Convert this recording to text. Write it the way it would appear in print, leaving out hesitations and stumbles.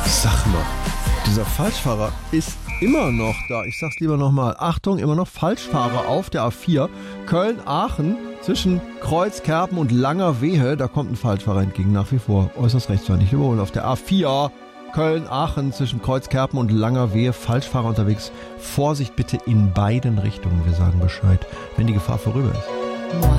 Sag mal, dieser Falschfahrer ist immer noch da. Ich sag's lieber nochmal. Achtung, immer noch Falschfahrer auf der A4. Köln-Aachen zwischen Kreuzkerpen und Langerwehe. Da kommt ein Falschfahrer entgegen, nach wie vor. Äußerst rechtsfeindlich. Überholen auf der A4. Köln-Aachen zwischen Kreuzkerpen und Langerwehe. Falschfahrer unterwegs. Vorsicht bitte in beiden Richtungen. Wir sagen Bescheid, wenn die Gefahr vorüber ist.